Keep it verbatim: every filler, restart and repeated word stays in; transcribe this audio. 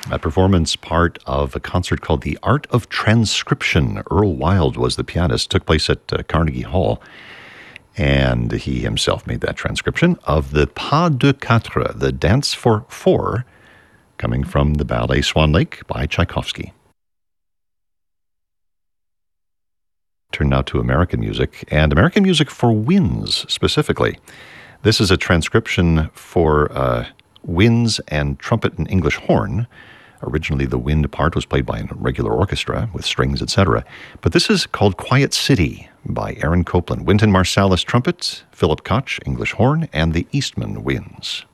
A performance part of a concert called The Art of Transcription. Earl Wild was the pianist. Took place at uh, Carnegie Hall. And he himself made that transcription of the Pas de Quatre, the Dance for Four, coming from the ballet Swan Lake by Tchaikovsky. Turn now to American music, and American music for winds specifically. This is a transcription for uh, winds and trumpet and English horn. Originally, the wind part was played by a regular orchestra with strings, et cetera. But this is called Quiet City by Aaron Copland. Wynton Marsalis trumpet, Philip Koch English horn, and the Eastman winds.